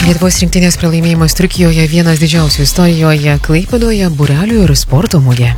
Lietuvos rinktinės pralaimėjimas Turkijoje vienas didžiausių istorijoje, Klaipėdoje būrelių ir sporto mugė.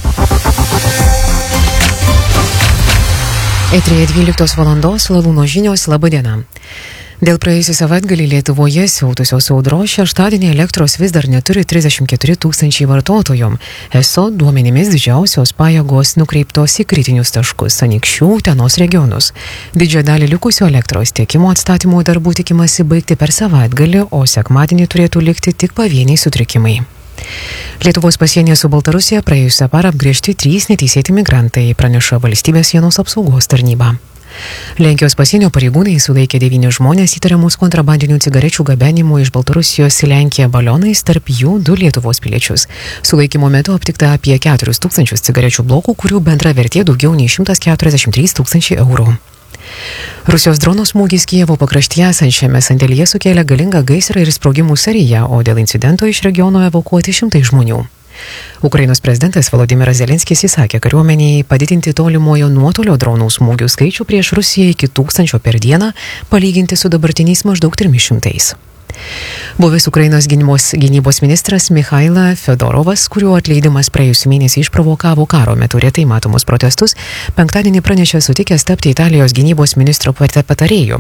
Eteryje 12 valandos Lalūno žinios, laba diena. Dėl praėjusią savaitgalį Lietuvoje siautusios audros šeštadienį elektros vis dar neturi 34 tūkstančiai vartotojų. ESO duomenimis didžiausios pajėgos nukreiptos į kritinius taškus Anykščių, Utenos regionus. Didžiąją dalį likusio elektros tiekimo atstatymo darbų tikimasi baigti per savaitgalį, o sekmadienį turėtų likti tik pavieniai sutrikimai. Lietuvos pasienyje su Baltarusija praėjusią parą apgręžti 3 neteisėti migrantai, praneša Valstybės sienos apsaugos tarnyba. Lenkijos pasienio pareigūnai sulaikė 9 žmonės įtariamus kontrabandinių cigarečių gabenimu iš Baltarusijos į Lenkiją balionais, tarp jų 2 Lietuvos piliečius. Sulaikymo metu aptikta apie 4 tūkstančius cigarečių blokų, kurių bendra vertė daugiau nei 143 tūkstančiai eurų. Rusijos drono smūgis Kijevo pakraštyje esančiame sandėlyje sukėlė galingą gaisrą ir sprogimų seriją, o dėl incidento iš regiono evakuoti šimtai žmonių. Ukrainos prezidentas Volodymyras Zelenskis įsakė kariuomeniai padidinti tolimojo nuotolio dronų smūgių skaičių prieš Rusiją iki 1000 per dieną, palyginti su dabartiniais maždaug 300. Buvęs Ukrainos gynybos ministras Mikhailo Fedorovas, kurio atleidimas praėjusį mėnesį išprovokavo karo metu retai matomus protestus, penktadienį pranešė sutikęs tapti Italijos gynybos ministro patarėju.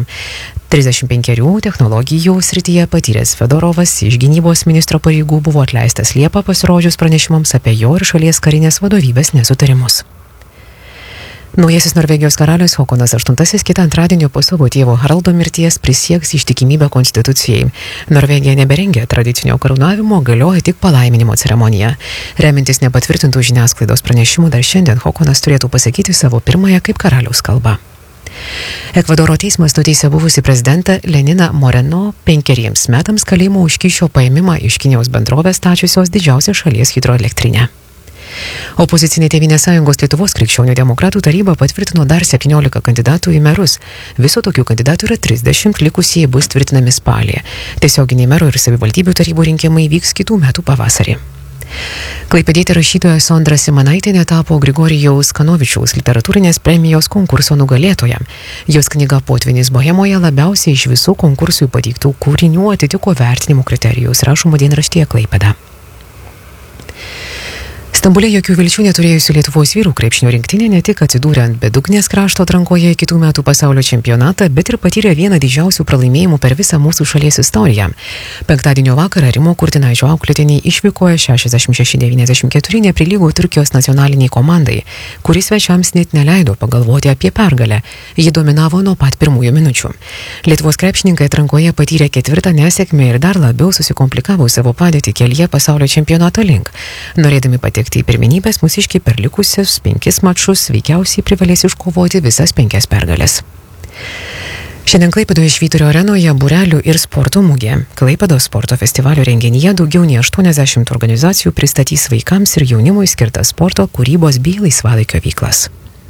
35 technologijų srityje patyręs Fedorovas iš gynybos ministro pareigų buvo atleistas Liepą pasirodžius pranešimams apie jo ir šalies karinės vadovybės nesutarimus. Naujasis Norvegijos karalius Håkonas VIII kitą antradienį po savo tėvo Haraldo mirties prisieks ištikimybę konstitucijai. Norvegija neberengia tradicinio karūnavimo, galioja tik palaiminimo ceremonija. Remintis nepatvirtintų žiniasklaidos pranešimų, dar šiandien Håkonas turėtų pasakyti savo pirmąją kaip karaliaus kalbą. Ekvadoro teismas nuteisė buvusį prezidentą Leniną Moreno 5 metams kalėjimo už kyšio paėmimą iš Kinijos bendrovės stačiusios didžiausią šalies hidroelektrinę. Opozicinė Tėvynės sąjungos Lietuvos krikščionių demokratų taryba patvirtino dar 17 kandidatų į merus. Viso tokių kandidatų yra 30, likusieji bus tvirtinami spalį. Tiesioginiai merų ir savivaldybių tarybų rinkimai vyks kitų metų pavasarį. Klaipėdietė rašytoja Sondra Simanaitienė tapo Grigorijaus Kanovičiaus literatūrinės premijos konkurso nugalėtoja. Jos knyga Potvynis Bohemoje labiausiai iš visų konkursui pateiktų kūrinių atitiko vertinimų kriterijus, rašoma dienraštyje Klaipėda. Stambule jokių vilčių neturėjusių Lietuvos vyrų krepšinio rinktinė ne tik atsidūrė ant bedugnės krašto atrankoje į kitų metų pasaulio čempionatą, bet ir patyrė vieną didžiausių pralaimėjimų per visą mūsų šalies istoriją. Penktadienio vakarą Rimo Kurtinaičio auklėtiniai išvykoje 66-94 neprilygo Turkijos nacionaliniai komandai, kuris svečiams net neleido pagalvoti apie pergalę. Ji dominavo nuo pat pirmųjų minučių. Lietuvos krepšininkai atrankoje patyrė 4. nesėkmę ir dar labiau susikomplikavo savo padėtį kelyje pasaulio čempionato link. Norėdami patekti į pirmenybės, mūsiškiai per likusius 5 mačus veikiausiai privalės iškovoti visas 5 pergalės. Šiandien Klaipėdoje Švyturio arenoje būrelių ir sporto mugė. Klaipėdos sporto festivalio renginyje daugiau nei 80 organizacijų pristatys vaikams ir jaunimui skirtas sporto, kūrybos bei laisvalaikio veiklas.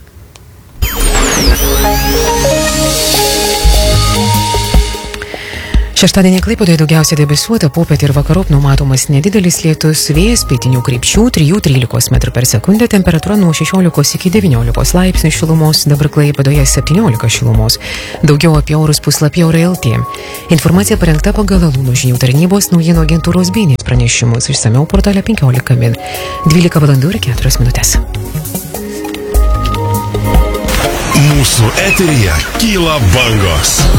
Šeštadienį Klaipėdoje daugiausiai debesuota, popietę ir vakarop numatomas nedidelis lietus, vėjas pietinių krypčių 3–13 metrų per sekundę, temperatūra nuo 16 iki 19 laipsnių šilumos, dabar Klaipėdoje 17 šilumos. Daugiau apie orus puslapyje Orai.lt. Informacija parengta pagal Lalūno žinių tarnybos naujienų agentūros BNS pranešimus, išsamiau portale 15 min. 12 valandų ir 4 minutės. Mūsų eteryje kyla bangos.